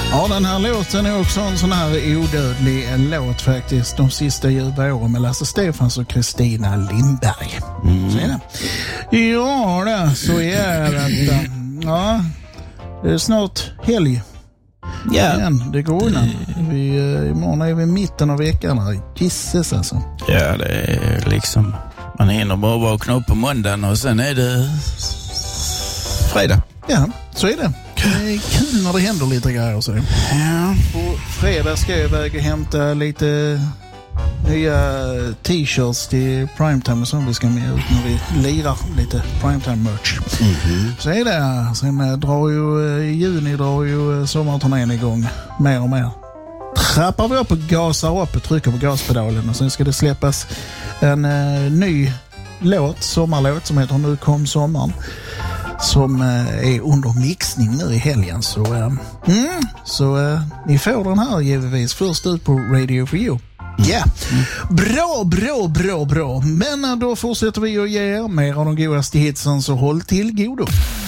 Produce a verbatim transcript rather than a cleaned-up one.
Ja, den här låten är också en sån här odödlig låt faktiskt. De sista ljuva åren med Lasse Stefans och Kristina Lindberg. Mm. Så är det. Ja, det, så är det. Ja, det är snart helg. Ja. Igen, det går undan. Vi, imorgon är vi i mitten av veckan här. Gisses alltså. Ja, det är liksom... Man hinner bara vakna upp på måndagen och sen är det fredag. Ja, så är det. Det är kul när det händer lite grejer och så. Ja. På fredag ska jag iväg och hämta lite nya t-shirts till Primetime och så vi ska med ut när vi lirar lite Primetime-merch. Mm-hmm. Så är det. Sen drar ju i juni drar ju sommarturnén igång mer och mer. Trappar vi upp och gasar upp och trycker på gaspedalen och sen ska det släppas en uh, ny låt, sommarlåt som heter Nu kom sommaren, som uh, är under mixning nu i helgen. Så, uh, mm, så uh, ni får den här givetvis först ut på Radio for You. Ja, yeah. mm. Bra, bra, bra, bra. Men uh, då fortsätter vi att ge er mer av de godaste hitsen, så håll till godo.